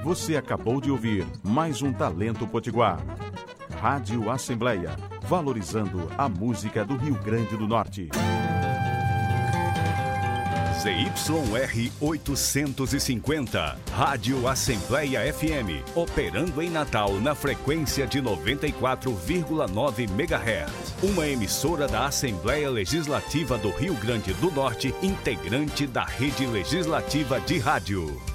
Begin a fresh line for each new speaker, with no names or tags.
Você acabou de ouvir mais um Talento Potiguar. Rádio Assembleia, valorizando a música do Rio Grande do Norte.
ZYR 850, Rádio Assembleia FM, operando em Natal na frequência de 94,9 MHz. Uma emissora da Assembleia Legislativa do Rio Grande do Norte, integrante da Rede Legislativa de Rádio.